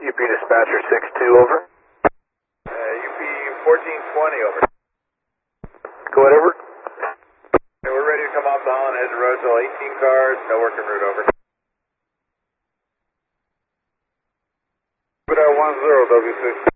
UP dispatcher 6-2, over. UP 1420, over. Go ahead, over. Okay, we're ready to come off the Holland Head to Roseville, 18 cars, no working route, over. Good 10, W6.